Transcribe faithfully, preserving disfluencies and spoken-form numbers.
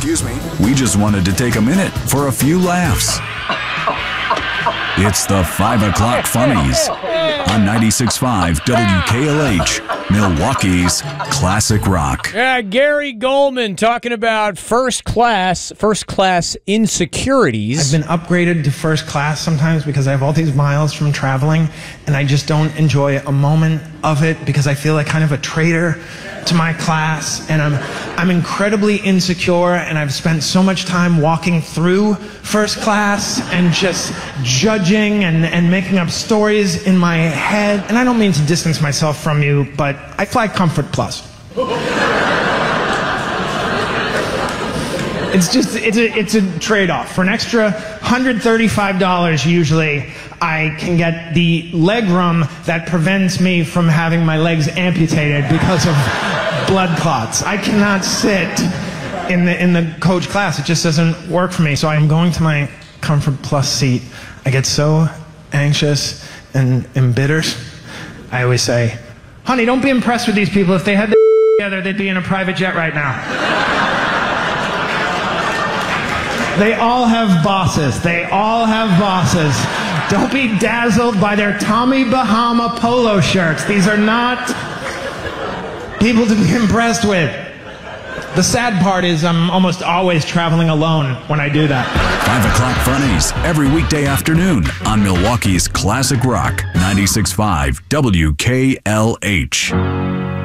Excuse me. We just wanted to take a minute for a few laughs. It's the five o'clock Funnies on ninety-six point five W K L H, Milwaukee's classic rock. Yeah, Gary Goldman talking about first class, first class insecurities. I've been upgraded to first class sometimes because I have all these miles from traveling, and I just don't enjoy a moment of it because I feel like kind of a traitor to my class, and I'm I'm incredibly insecure, and I've spent so much time walking through first class and just judging and, and making up stories in my head. And I don't mean to distance myself from you, but I fly Comfort Plus. It's just, it's a, it's a trade-off. For an extra one hundred thirty-five dollars usually, I can get the leg room that prevents me from having my legs amputated because of blood clots. I cannot sit in the, in the coach class. It just doesn't work for me. So I'm going to my Comfort Plus seat. I get so anxious and embittered. I always say, honey, don't be impressed with these people. If they had their together, they'd be in a private jet right now. They all have bosses. They all have bosses. Don't be dazzled by their Tommy Bahama polo shirts. These are not people to be impressed with. The sad part is I'm almost always traveling alone when I do that. five o'clock Funnies every weekday afternoon on Milwaukee's classic rock, ninety-six point five W K L H.